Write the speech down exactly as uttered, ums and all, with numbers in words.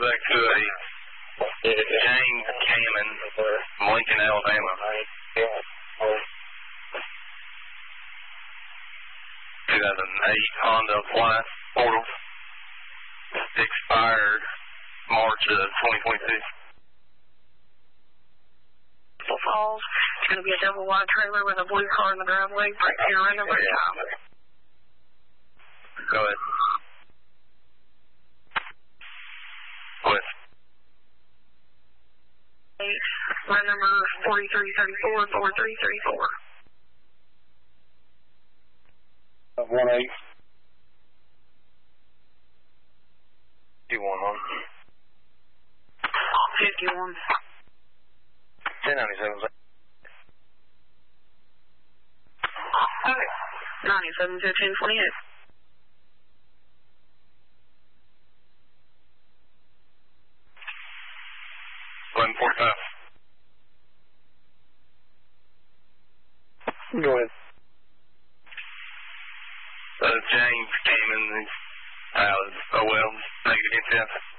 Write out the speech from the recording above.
back to a James Cameron from Lincoln, Alabama. two thousand eight Honda Flight Portal. Expired March of twenty twenty-two. Falls. It's going to be a double wide trailer with a blue car in the driveway. Break here right over time. Go ahead. What? My number is forty-three thirty-four, forty-three thirty-four. One eight. Fifty-one, huh? Fifty-one. Ten ninety-seven. Okay. Ninety-seven fifteen twenty-eight. Eleven forty-five. Go ahead. Uh, James Cameron, uh, oh well, negative intent.